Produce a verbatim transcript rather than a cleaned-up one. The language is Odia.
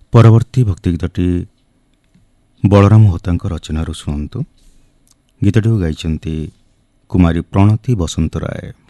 ପରବର୍ତ୍ତୀ ଭକ୍ତି ଗୀତଟି ବଳରାମ ହୋତାଙ୍କ ରଚନାରୁ ଶୁଣନ୍ତୁ। ଗୀତଟିକୁ ଗାଇଛନ୍ତି କୁମାରୀ ପ୍ରଣତି ବସନ୍ତରାୟ।